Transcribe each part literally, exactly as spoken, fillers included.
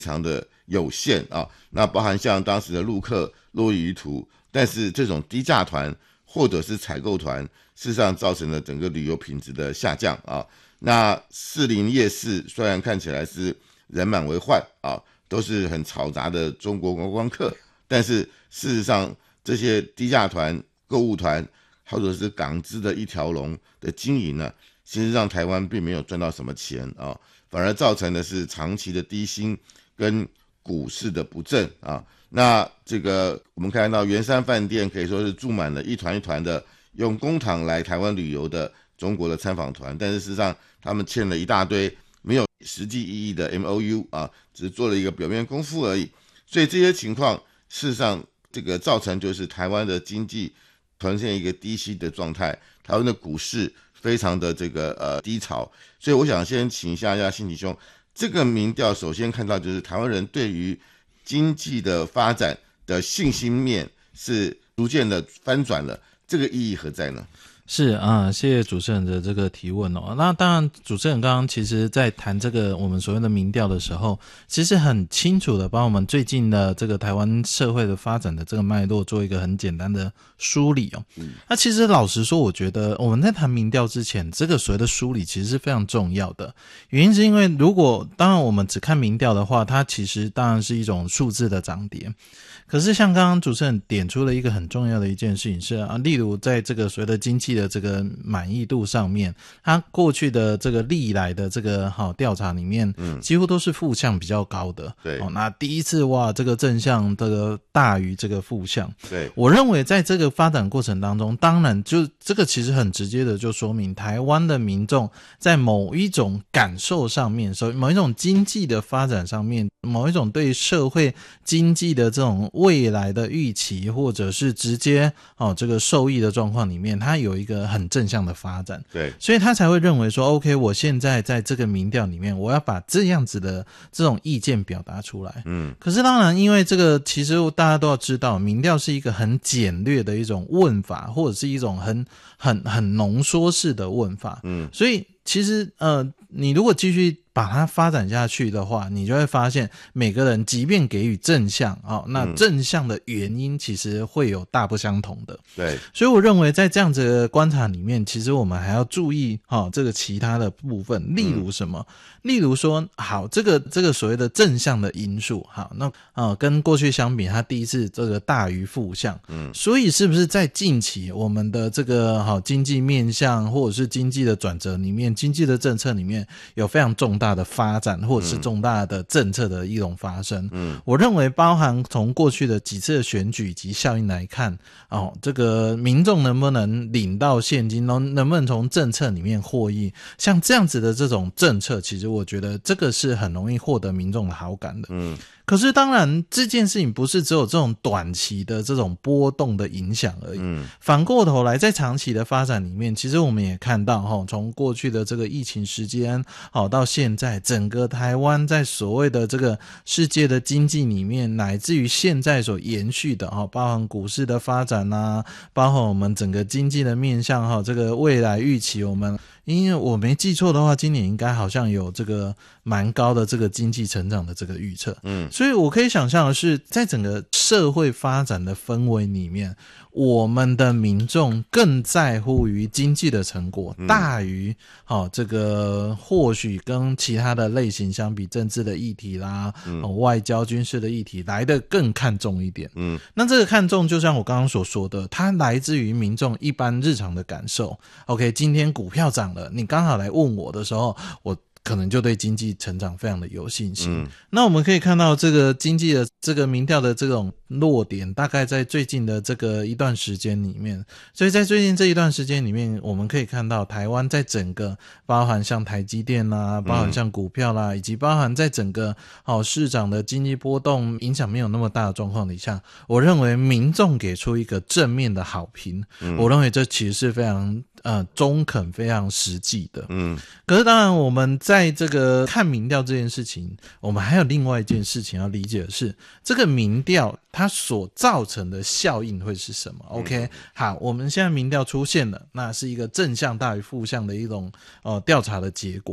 常的有限啊。那包含像当时的陆客络绎于途，但是这种低价团或者是采购团，事实上造成了整个旅游品质的下降啊。那士林夜市虽然看起来是人满为患啊，都是很嘈杂的中国观光客，但是事实上这些低价团、购物团或者是港资的一条龙的经营呢，其实让台湾并没有赚到什么钱啊，反而造成的是长期的低薪跟股市的不振啊。那这个我们看到圆山饭店可以说是住满了一团一团的用公帑来台湾旅游的中国的参访团，但是事实上他们欠了一大堆没有实际意义的 M O U 啊，只是做了一个表面功夫而已。所以这些情况事实上这个造成就是台湾的经济呈现一个低息的状态，台湾的股市非常的这个呃低潮。所以我想先请教一下信奇兄，这个民调首先看到就是台湾人对于经济的发展的信心面是逐渐的翻转了，这个意义何在呢？ 是啊、嗯，谢谢主持人的这个提问哦。那当然，主持人刚刚其实在谈这个我们所谓的民调的时候，其实很清楚的把我们最近的这个台湾社会的发展的这个脉络做一个很简单的梳理哦。嗯、那其实老实说，我觉得我们在谈民调之前，这个所谓的梳理其实是非常重要的。原因是因为如果当然我们只看民调的话，它其实当然是一种数字的涨跌。可是像刚刚主持人点出了一个很重要的一件事情是啊，例如在这个所谓的经济的这个满意度上面，它过去的这个历来的这个好调查里面，嗯，几乎都是负向比较高的。 对， 哦，那第一次哇，这个正向这个大于这个负向。 对， 我认为在这个发展过程当中，当然就这个其实很直接的就说明台湾的民众在某一种感受上面，所以某一种经济的发展上面，某一种对社会经济的这种未来的预期，或者是直接哦这个受益的状况里面，它有一个很正向的发展。 对， 所以他才会认为说 OK， 我现在在这个民调里面，我要把这样子的这种意见表达出来。嗯，可是当然因为这个其实大家都要知道，民调是一个很简略的一种问法，或者是一种很很很浓缩式的问法。嗯，所以其实呃你如果继续把它发展下去的话，你就会发现每个人即便给予正向、哦、那正向的原因其实会有大不相同的。 对， 所以我认为在这样子的观察里面，其实我们还要注意、哦、这个其他的部分，例如什么、嗯、例如说好这个这个所谓的正向的因素，好那、呃、跟过去相比，它第一次这个大于负向，嗯，所以是不是在近期我们的这个好经济面向或者是经济的转折里面，经济的政策里面有非常重大的发展，或者是重大的政策的一种发生。嗯，我认为包含从过去的几次的选举及效应来看，哦，这个民众能不能领到现金，能能不能从政策里面获益，像这样子的这种政策，其实我觉得这个是很容易获得民众的好感的。嗯。可是当然这件事情不是只有这种短期的这种波动的影响而已、嗯、反过头来在长期的发展里面，其实我们也看到齁，从过去的这个疫情时间好到现在，整个台湾在所谓的这个世界的经济里面，乃至于现在所延续的齁，包含股市的发展啊，包含我们整个经济的面向齁，这个未来预期，我们因为我没记错的话，今年应该好像有这个蛮高的这个经济成长的这个预测。嗯，所以我可以想象的是，在整个社会发展的氛围里面，我们的民众更在乎于经济的成果，嗯、大于好、哦、这个或许跟其他的类型相比，政治的议题啦、嗯哦、外交军事的议题来得更看重一点。嗯，那这个看重就像我刚刚所说的，它来自于民众一般日常的感受。OK， 今天股票涨了，你刚好来问我的时候，我可能就对经济成长非常的有信心、嗯、那我们可以看到这个经济的这个民调的这种落点大概在最近的这个一段时间里面，所以在最近这一段时间里面，我们可以看到台湾在整个包含像台积电啦，包含像股票啦、嗯、以及包含在整个好市场的经济波动影响没有那么大的状况底下，我认为民众给出一个正面的好评、嗯、我认为这其实是非常呃中肯非常实际的。嗯，可是当然我们在这个看民调这件事情，我们还有另外一件事情要理解的是，这个民调它所造成的效应会是什么、嗯、OK， 好，我们现在民调出现了，那是一个正向大于负向的一种呃调查的结果。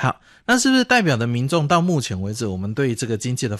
好，那是不是代表的民众到目前为止，我们对这个经济的